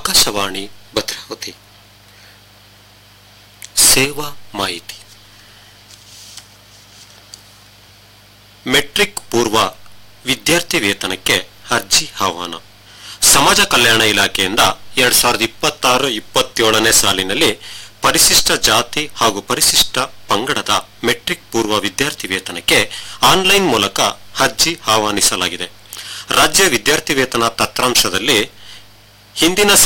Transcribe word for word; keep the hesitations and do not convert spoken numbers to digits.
ಆಕಾಶವಾಣಿ ಭದ್ರಾವತಿ. ಸೇವಾ ಮಾಹಿತಿ. ಮೆಟ್ರಿಕ್ ಪೂರ್ವ ವಿದ್ಯಾರ್ಥಿ ವೇತನಕ್ಕೆ ಅರ್ಜಿ ಆಹ್ವಾನ. ಸಮಾಜ ಕಲ್ಯಾಣ ಇಲಾಖೆಯಿಂದ ಎರಡ್ ಸಾವಿರದ ಇಪ್ಪತ್ತಾರು ಇಪ್ಪತ್ತೇಳನೇ ಸಾಲಿನಲ್ಲಿ ಪರಿಶಿಷ್ಟ ಜಾತಿ ಹಾಗೂ ಪರಿಶಿಷ್ಟ ಪಂಗಡದ ಮೆಟ್ರಿಕ್ ಪೂರ್ವ ವಿದ್ಯಾರ್ಥಿ ವೇತನಕ್ಕೆ ಆನ್ಲೈನ್ ಮೂಲಕ ಅರ್ಜಿ ಆಹ್ವಾನಿಸಲಾಗಿದೆ. ರಾಜ್ಯ ವಿದ್ಯಾರ್ಥಿ ವೇತನ ತತ್ರಾಂಶದಲ್ಲಿ ಹಿಂದಿನ